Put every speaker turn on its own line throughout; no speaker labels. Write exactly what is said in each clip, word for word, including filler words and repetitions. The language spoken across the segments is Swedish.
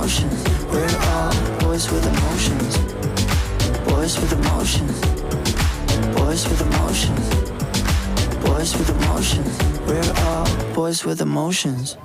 emotions. We're all boys with emotions. Boys with emotions. Boys with emotions. Boys with emotions. We're all boys with emotions.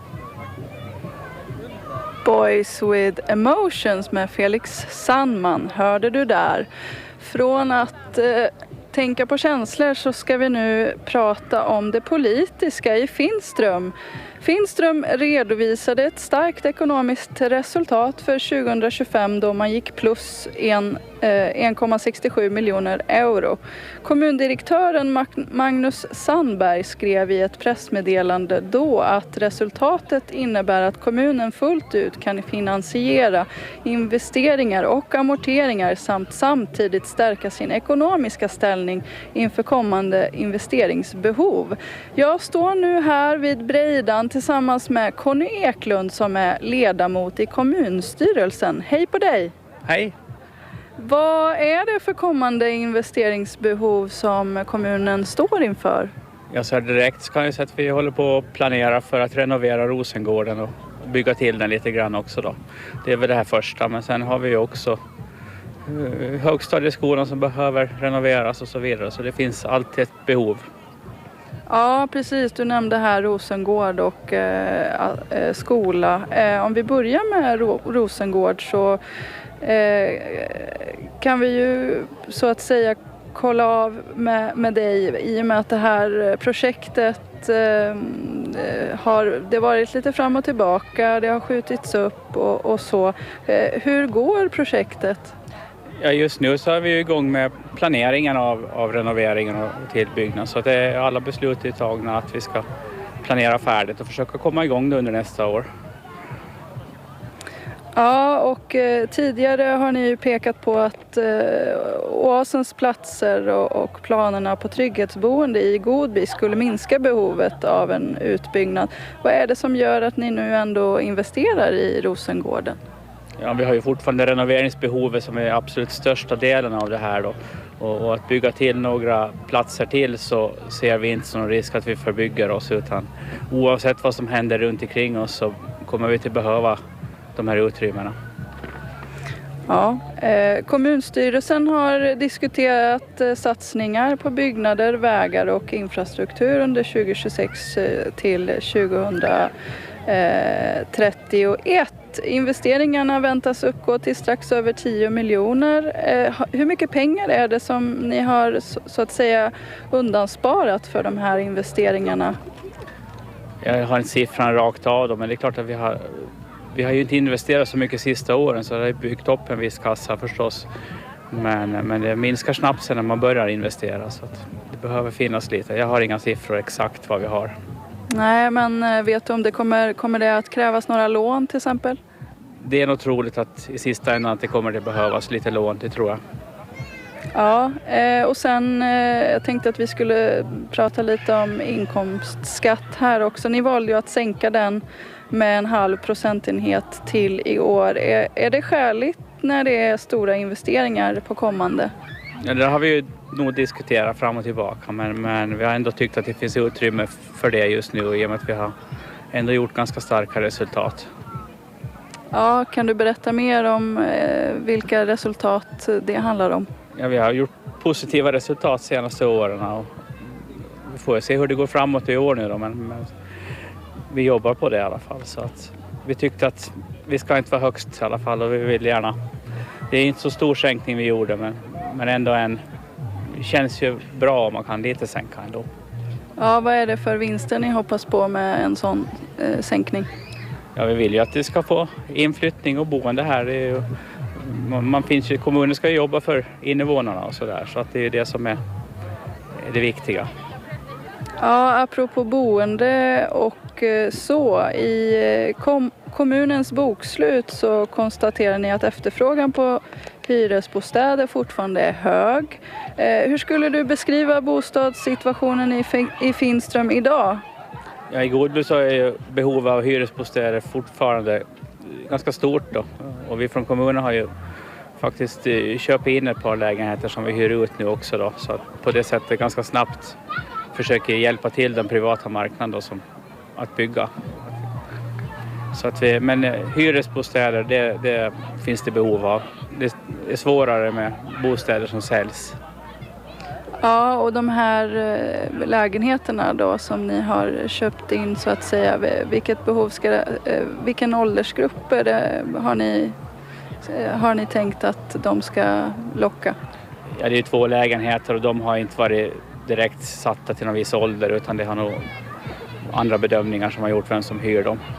Boys with Emotions med Felix Sandman hörde du där. Från att eh, tänka på känslor så ska vi nu prata om det politiska i Finström. Finström redovisade ett starkt ekonomiskt resultat för tjugohundratjugofem då man gick plus en komma sextiosju miljoner euro. Kommundirektören Magnus Sandberg skrev i ett pressmeddelande då att resultatet innebär att kommunen fullt ut kan finansiera investeringar och amorteringar samt samtidigt stärka sin ekonomiska ställning inför kommande investeringsbehov. Jag står nu här vid Breidan tillsammans med Conny Eklund som är ledamot i kommunstyrelsen. Hej på dig!
Hej!
Vad är det för kommande investeringsbehov som kommunen står inför?
Jag så här direkt kan jag säga att vi håller på att planera för att renovera Rosengården och bygga till den lite grann också då. Det är väl det här första, men sen har vi ju också högstadieskolan som behöver renoveras och så vidare, så det finns alltid ett behov.
Ja, precis. Du nämnde här Rosengård och eh, eh, skola. Eh, om vi börjar med Ro- Rosengård så eh, kan vi ju så att säga kolla av med, med dig i och med att det här projektet eh, har det varit lite fram och tillbaka, det har skjutits upp och, och så. Eh, hur går projektet?
Ja, just nu så är vi igång med planeringen av, av renoveringen och tillbyggnad, så att det är alla beslut är tagna att vi ska planera färdigt och försöka komma igång under nästa år.
Ja, och eh, tidigare har ni ju pekat på att eh, Oasens platser och, och planerna på trygghetsboende i Godby skulle minska behovet av en utbyggnad. Vad är det som gör att ni nu ändå investerar i Rosengården?
Ja, vi har ju fortfarande renoveringsbehovet som är absolut största delen av det här då. Och, och att bygga till några platser till så ser vi inte någon risk att vi förbygger oss, utan oavsett vad som händer runt omkring oss så kommer vi till behöva de här utrymmena.
Ja, eh, kommunstyrelsen har diskuterat eh, satsningar på byggnader, vägar och infrastruktur under tjugohundratjugosex eh, till tjugohundratrettioett. Investeringarna väntas uppgå till strax över tio miljoner. Eh, hur mycket pengar är det som ni har så, så att säga undansparat för de här investeringarna?
Jag har en siffra rakt av dem, men det är klart att vi har Vi har ju inte investerat så mycket sista åren, så det har byggt upp en viss kassa förstås. Men, men det minskar snabbt sen när man börjar investera, så att det behöver finnas lite. Jag har inga siffror exakt vad vi har.
Nej, men vet du om det kommer, kommer det att krävas några lån till exempel?
Det är nog troligt att i sista änden att det kommer att behövas lite lån, det tror jag.
Ja, och sen jag tänkte att vi skulle prata lite om inkomstskatt här också. Ni valde ju att sänka den med en halv procentenhet till i år. Är, är det skäligt när det är stora investeringar på kommande?
Ja, det har vi ju nog diskuterat fram och tillbaka, men, men vi har ändå tyckt att det finns utrymme för det just nu i och med att vi har ändå gjort ganska starka resultat.
Ja, kan du berätta mer om eh, vilka resultat det handlar om?
Ja, vi har gjort positiva resultat de senaste åren och vi får se hur det går framåt i år nu då, men, men vi jobbar på det i alla fall, så att vi tyckte att vi ska inte vara högst i alla fall och vi vill gärna. Det är inte så stor sänkning vi gjorde, men, men ändå en, det känns ju bra om man kan lite sänka ändå.
Ja, vad är det för vinster ni hoppas på med en sån eh, sänkning?
Ja, vi vill ju att det ska få inflyttning och boende här. Det är ju, man, man finns ju, kommunen ska jobba för invånarna och sådär, så att det är det som är det viktiga.
Ja, apropå boende och så, i kom, kommunens bokslut så konstaterar ni att efterfrågan på hyresbostäder fortfarande är hög. Eh, hur skulle du beskriva bostadssituationen i, i Finström idag?
Ja, i Godby så är ju behovet av hyresbostäder fortfarande ganska stort då. Och vi från kommunen har ju faktiskt köpt in ett par lägenheter som vi hyr ut nu också då. Så att på det sättet ganska snabbt försöker hjälpa till den privata marknaden då, som att bygga. Så att vi, men hyresbostäder, det, det finns det behov av. Det är svårare med bostäder som säljs.
Ja, och de här eh, lägenheterna då som ni har köpt in så att säga, vilket behov ska det, eh, vilken åldersgrupp är det, har ni, eh, har ni tänkt att de ska locka?
Ja, det är två lägenheter och de har inte varit direkt satta till någon viss ålder, utan det har nog andra bedömningar som har gjort vem som hyr dem.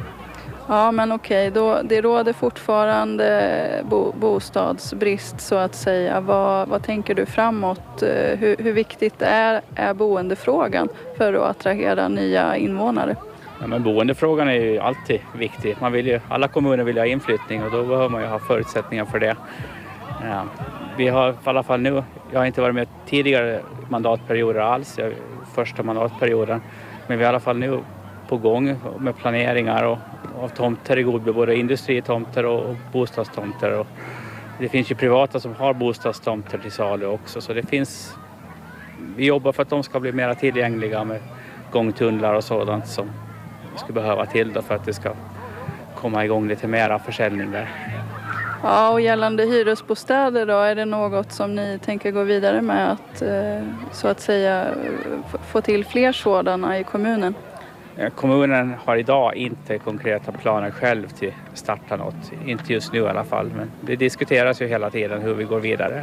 Ja, men okej, då, det råder fortfarande bo, bostadsbrist så att säga. Vad, vad tänker du framåt? Hur, hur viktigt är, är boendefrågan för att attrahera nya invånare?
Ja, men boendefrågan är ju alltid viktig. Man vill ju, alla kommuner vill ha inflyttning och då behöver man ju ha förutsättningar för det. Ja, vi har i alla fall nu, jag har inte varit med tidigare mandatperioder alls, jag, första mandatperioden, men vi är i alla fall nu på gång med planeringar och, av tomter i Godby, både industritomter och bostadstomter. Och det finns ju privata som har bostadstomter till salu också, så det finns, vi jobbar för att de ska bli mer tillgängliga med gångtunnlar och sådant som vi skulle behöva till då för att det ska komma igång lite mera försäljning där.
Ja, och gällande hyresbostäder då, är det något som ni tänker gå vidare med att så att säga få till fler sådana i kommunen?
Kommunen har idag inte konkreta planer själv till att starta något, inte just nu i alla fall, men det diskuteras ju hela tiden hur vi går vidare.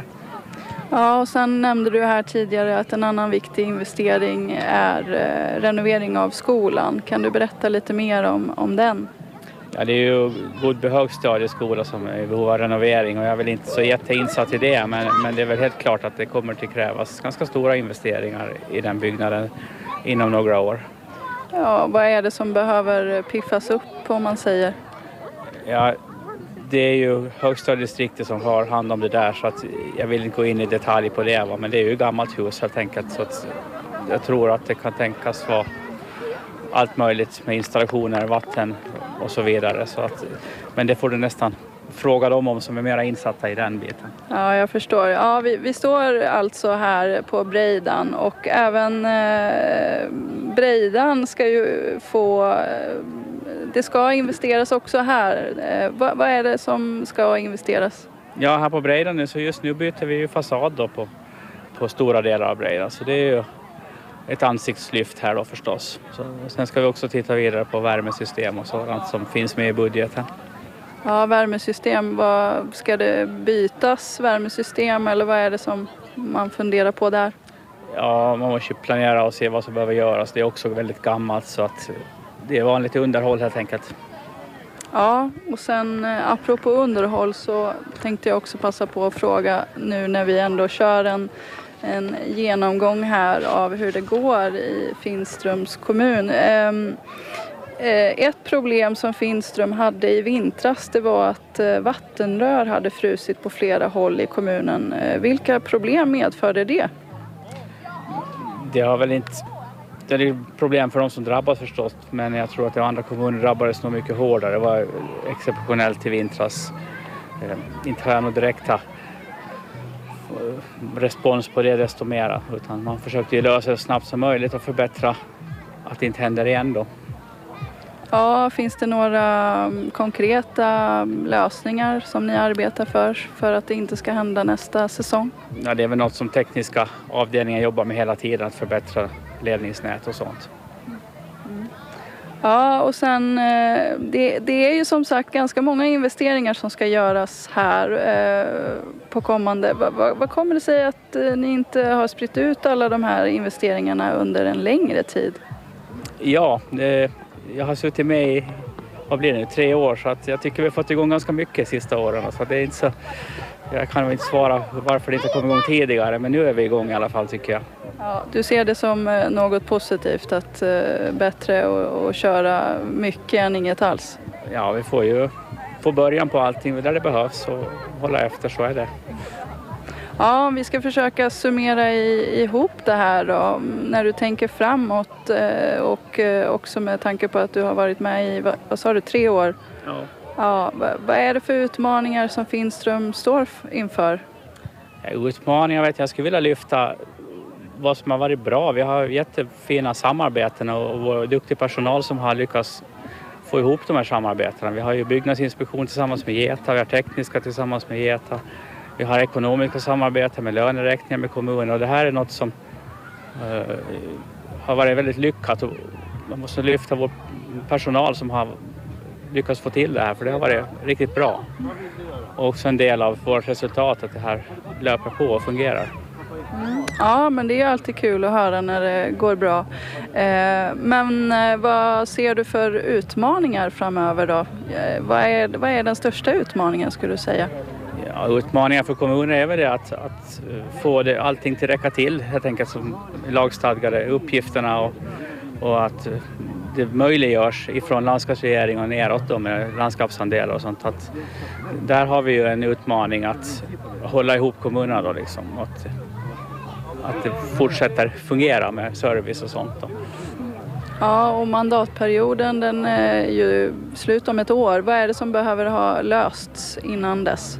Ja, och sen nämnde du här tidigare att en annan viktig investering är renovering av skolan. Kan du berätta lite mer om, om den?
Ja, det är ju Godby högstadieskola som är i behov av renovering och jag är väl inte så jätteinsatt i det, men, men det är väl helt klart att det kommer att krävas ganska stora investeringar i den byggnaden inom några år.
Ja, vad är det som behöver piffas upp om man säger?
Ja, det är ju högstadiedistriktet som har hand om det där, så att jag vill inte gå in i detalj på det, va? Men det är ju ett gammalt hus helt enkelt, så att jag tror att det kan tänkas vara allt möjligt med installationer, vatten och så vidare. Så att, men det får du nästan fråga dem om som är mer insatta i den biten.
Ja, jag förstår. Ja, vi, vi står alltså här på Breidan och även eh, Breidan ska ju få, eh, det ska investeras också här. Eh, vad, vad är det som ska investeras?
Ja, här på Breidan nu, så just nu byter vi ju fasad då på, på stora delar av Breidan, så det är ju ett ansiktslyft här då förstås. Så, sen ska vi också titta vidare på värmesystem och sådant som finns med i budgeten.
Ja, värmesystem, vad, ska det bytas värmesystem eller vad är det som man funderar på där?
Ja, man måste planera och se vad som behöver göras. Det är också väldigt gammalt, så att det är vanligt underhåll helt enkelt.
Ja, och sen apropå underhåll så tänkte jag också passa på att fråga nu när vi ändå kör en en genomgång här av hur det går i Finströms kommun. Ett problem som Finström hade i vintras, det var att vattenrör hade frusit på flera håll i kommunen. Vilka problem medförde det? Det
har väl inte, det är problem för de som drabbas förstås, men jag tror att de andra kommuner drabbades nog mycket hårdare. Det var exceptionellt i vintras. Inte har jag något direkta respons på det desto mera, utan man försökte ju lösa det snabbt som möjligt och förbättra att det inte händer igen då.
Ja, finns det några konkreta lösningar som ni arbetar för för att det inte ska hända nästa säsong?
Ja, det är väl något som tekniska avdelningar jobbar med hela tiden, att förbättra ledningsnät och sånt.
Mm. Ja, och sen det, det är ju som sagt ganska många investeringar som ska göras här eh, på kommande. Vad, vad, vad kommer det sig att eh, ni inte har spritt ut alla de här investeringarna under en längre tid?
Ja, det, jag har suttit med i, vad blir det nu, tre år, så att jag tycker vi har fått igång ganska mycket sista åren. Så det är inte så, jag kan inte svara varför det inte kom igång tidigare, men nu är vi igång i alla fall tycker jag.
Ja, du ser det som något positivt, att uh, bättre att köra mycket än inget alls?
Ja, vi får ju få början på allting där det behövs och hålla efter, så är det.
Ja, vi ska försöka summera i, ihop det här då. När du tänker framåt uh, och uh, också med tanke på att du har varit med i, vad, vad sa du, tre år?
Ja.
Ja, vad, vad är det för utmaningar som Finström står inför?
Ja, utmaningar vet jag, jag skulle vilja lyfta vad som har varit bra. Vi har jättefina samarbeten och, och duktig personal som har lyckats få ihop de här samarbetena. Vi har ju byggnadsinspektion tillsammans med Geta, vi har tekniska tillsammans med Geta. Vi har ekonomiska samarbeten med löneräkningar med kommuner och det här är något som uh, har varit väldigt lyckat. Och man måste lyfta vår personal som har lyckats få till det här för det har varit riktigt bra. Och också en del av vårt resultat att det här löper på och fungerar.
Mm. Ja, men det är alltid kul att höra när det går bra. Eh, men eh, vad ser du för utmaningar framöver då? Eh, vad, är, vad är den största utmaningen skulle du säga?
Ja, utmaningar för kommuner är väl det att, att få det, allting till räcka till. Jag tänker som lagstadgade uppgifterna och, och att det möjliggörs ifrån landskapsregering och neråt då med landskapsandelar och sånt. Att där har vi ju en utmaning att hålla ihop kommunerna då liksom. Att, att det fortsätter fungera med service och sånt då.
Ja, och mandatperioden den är ju slut om ett år. Vad är det som behöver ha lösts innan dess?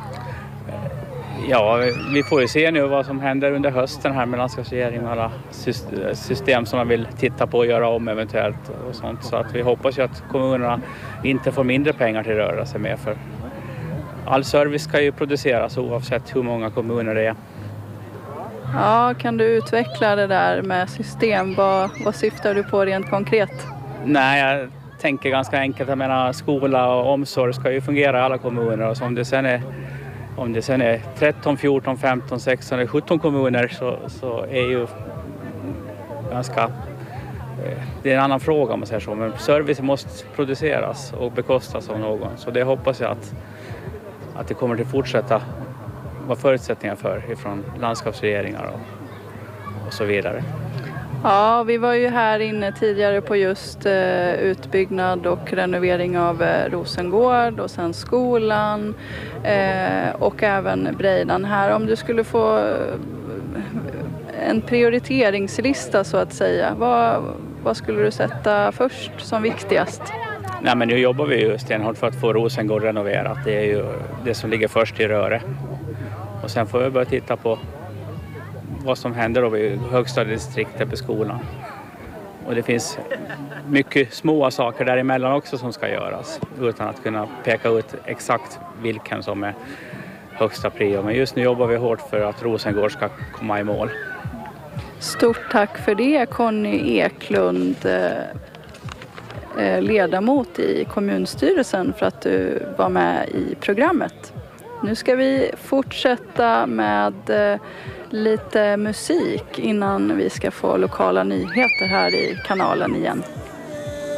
Ja, vi får ju se nu vad som händer under hösten här med landskapsregeringen och alla system som man vill titta på och göra om eventuellt och sånt. Så att vi hoppas ju att kommunerna inte får mindre pengar till att röra sig med för all service ska ju produceras oavsett hur många kommuner det är.
Ja, kan du utveckla det där med system? Vad, vad syftar du på rent konkret?
Nej, jag tänker ganska enkelt. Jag menar, skola och omsorg ska ju fungera i alla kommuner och så om det sen är Om det sen är tretton, fjorton, femton, sexton eller sjutton kommuner så, så är ju ganska, det är en annan fråga om man säger så. Men service måste produceras och bekostas av någon. Så det hoppas jag att, att det kommer att fortsätta vara förutsättningar för ifrån landskapsregeringar och, och så vidare.
Ja, vi var ju här inne tidigare på just eh, utbyggnad och renovering av eh, Rosengård och sen skolan eh, och även Breidan här. Om du skulle få eh, en prioriteringslista så att säga, vad, vad skulle du sätta först som viktigast?
Nej, men nu jobbar vi ju stenhårt för att få Rosengård renoverat. Det är ju det som ligger först i röre. Och sen får vi börja titta på vad som händer då i högstadiedistriktet på skolan. Och det finns mycket små saker däremellan också som ska göras utan att kunna peka ut exakt vilken som är högsta prio. Men just nu jobbar vi hårt för att Rosengård ska komma i mål.
Stort tack för det, Conny Eklund, ledamot i kommunstyrelsen, för att du var med i programmet. Nu ska vi fortsätta med lite musik innan vi ska få lokala nyheter här i kanalen igen.